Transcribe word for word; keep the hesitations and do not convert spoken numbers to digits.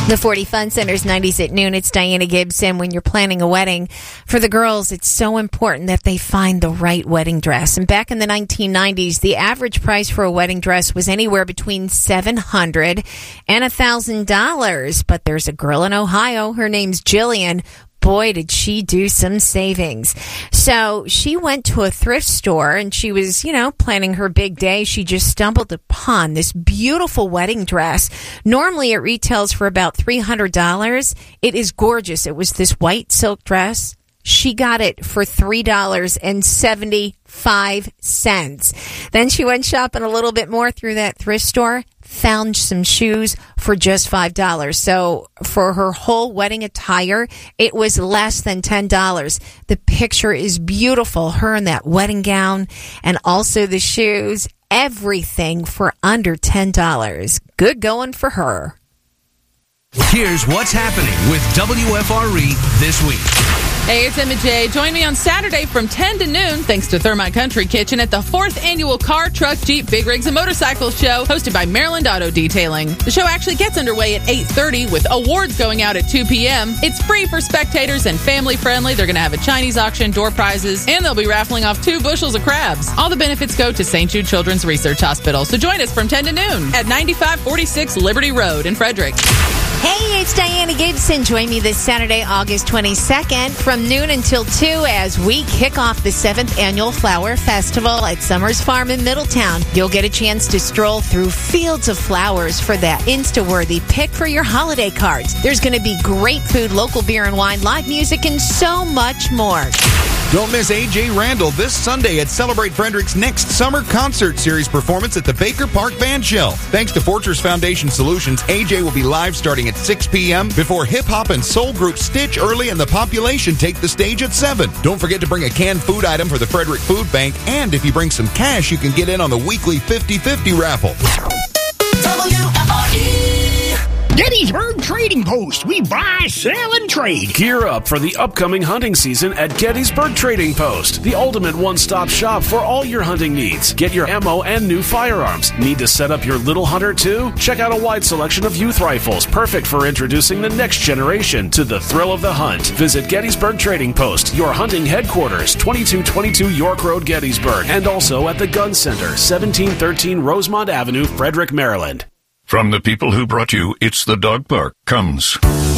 The forty Fun Center's nineties at noon. It's Diana Gibson. When you're planning a wedding, for the girls, it's so important that they find the right wedding dress. And back in the nineteen nineties, the average price for a wedding dress was anywhere between seven hundred dollars and one thousand dollars. But there's a girl in Ohio. Her name's Jillian. Boy, did she do some savings. So she went to a thrift store and she was, you know, planning her big day. She just stumbled upon this beautiful wedding dress. Normally it retails for about three hundred dollars. It is gorgeous. It was this white silk dress. She got it for three dollars and seventy-five cents. Then she went shopping a little bit more through that thrift store, found some shoes for just five dollars. So for her whole wedding attire, it was less than ten dollars. The picture is beautiful. Her in that wedding gown and also the shoes, everything for under ten dollars. Good going for her. Here's what's happening with W F R E this week. Hey, it's Emma J. Join me on Saturday from ten to noon, thanks to Thermite Country Kitchen, at the fourth annual Car, Truck, Jeep, Big Rigs, and Motorcycles Show, hosted by Maryland Auto Detailing. The show actually gets underway at eight thirty, with awards going out at two p.m. It's free for spectators and family-friendly. They're going to have a Chinese auction, door prizes, and they'll be raffling off two bushels of crabs. All the benefits go to Saint Jude Children's Research Hospital. So join us from ten to noon at ninety-five forty-six Liberty Road in Frederick. Hey, it's Diana Gibson. Join me this Saturday, August twenty-second, from noon until two as we kick off the seventh Annual Flower Festival at Summers Farm in Middletown. You'll get a chance to stroll through fields of flowers for that Insta-worthy pick for your holiday cards. There's going to be great food, local beer and wine, live music, and so much more. Don't miss A J Randall this Sunday at Celebrate Frederick's next summer concert series performance at the Baker Park Band Shell. Thanks to Fortress Foundation Solutions, A J will be live starting at six p.m. before hip-hop and soul group Stitch Early and the Population take the stage at seven. Don't forget to bring a canned food item for the Frederick Food Bank, and if you bring some cash, you can get in on the weekly fifty-fifty raffle. W F R E. Gettysburg Trading Post. We buy, sell, and trade. Gear up for the upcoming hunting season at Gettysburg Trading Post, the ultimate one-stop shop for all your hunting needs. Get your ammo and new firearms. Need to set up your little hunter too? Check out a wide selection of youth rifles, perfect for introducing the next generation to the thrill of the hunt. Visit Gettysburg Trading Post, your hunting headquarters, twenty-two twenty-two York Road, Gettysburg, and also at the Gun Center, seventeen thirteen Rosemont Avenue, Frederick, Maryland. From the people who brought you It's the Dog Park comes